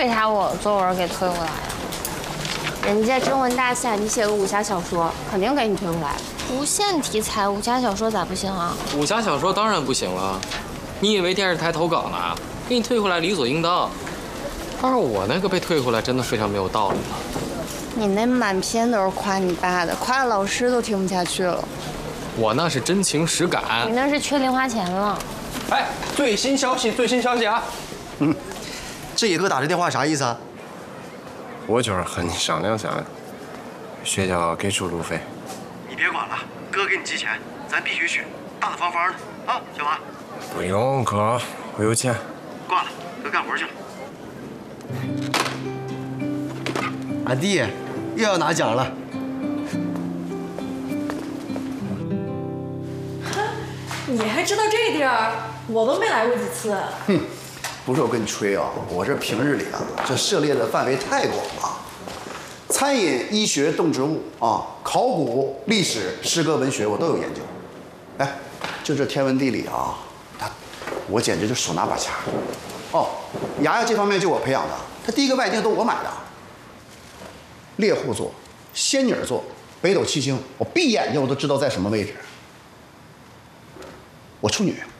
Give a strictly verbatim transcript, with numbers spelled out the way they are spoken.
为啥我作文给退回来呀？人家征文大赛你写个武侠小说，肯定给你退回来。无限题材武侠小说咋不行啊？ 武侠小说当然不行了。你以为电视台投稿呢？给你退回来理所应当。但是我那个被退回来真的非常没有道理。 你那满篇都是夸你爸的，夸的老师都听不下去了。 我那是真情实感。 你那是缺零花钱了。 哎，最新消息，最新消息啊！ 嗯，这野哥打这电话啥意思啊？ 我就是和你商量商量，学校给出路费。 你别管了，哥给你寄钱，咱必须去，大大方方的啊，小马。 不用哥，我有钱。 挂了，哥干活去了。俺弟又要拿奖了。 你还知道这地儿？我都没来过几次。 哼，不是我跟你吹啊，我这平日里啊，这涉猎的范围太广了，餐饮、医学、动植物啊，考古、历史、诗歌、文学，我都有研究。哎，就这天文地理啊，他我简直就手拿把掐。哦，牙牙这方面就我培养的，他第一个外定都我买的。猎户座、仙女座、北斗七星，我闭眼睛我都知道在什么位置。我处女。